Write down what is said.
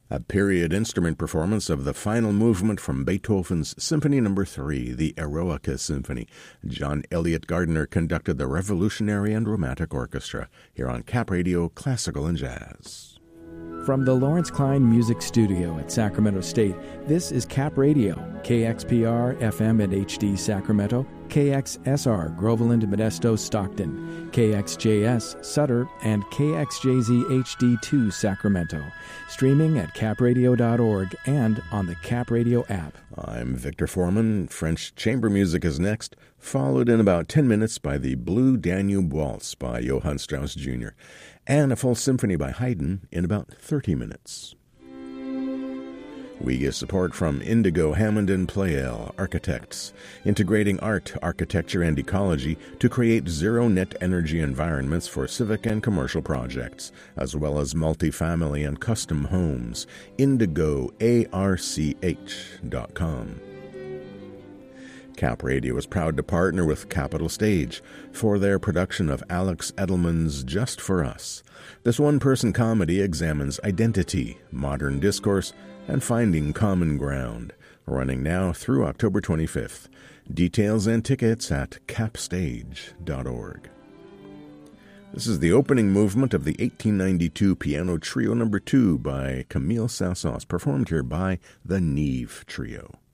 A period instrument performance of the final movement from Beethoven's Symphony No. 3, the Eroica Symphony. John Elliott Gardner conducted the Revolutionary and Romantic Orchestra here on Cap Radio Classical and Jazz. From the Lawrence Klein Music Studio at Sacramento State, this is Cap Radio, KXPR FM and HD Sacramento, KXSR Groveland, Modesto, Stockton, KXJS Sutter, and KXJZ HD2 Sacramento. Streaming at capradio.org and on the Cap Radio app. I'm Victor Foreman. French chamber music is next, followed in about 10 minutes by the Blue Danube Waltz by Johann Strauss Jr., and a full symphony by Haydn in about 30 minutes. We get support from Indigo Hammond and Pleyel Architects, integrating art, architecture, and ecology to create zero-net energy environments for civic and commercial projects, as well as multifamily and custom homes. IndigoARCH.com. Cap Radio is proud to partner with Capital Stage for their production of Alex Edelman's Just for Us. This one-person comedy examines identity, modern discourse, and finding common ground, running now through October 25th. Details and tickets at capstage.org. This is the opening movement of the 1892 Piano Trio No. 2 by Camille Saint-Saëns, performed here by the Neve Trio.